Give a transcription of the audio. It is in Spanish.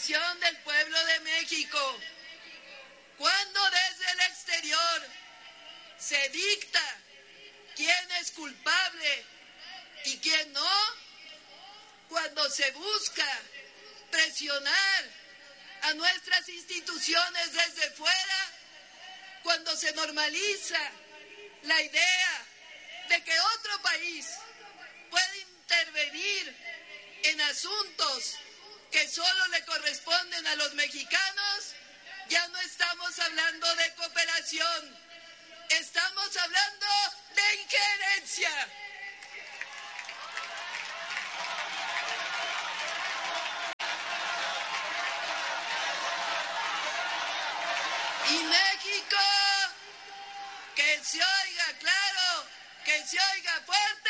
cooperación del pueblo de México. Cuando desde el exterior se dicta quién es culpable y quién no, cuando se busca presionar a nuestras instituciones desde fuera, cuando se normaliza la idea de que otro país puede intervenir en asuntos que solo le corresponden a los mexicanos, ya no estamos hablando de cooperación, estamos hablando de injerencia. Y México, que se oiga claro, que se oiga fuerte.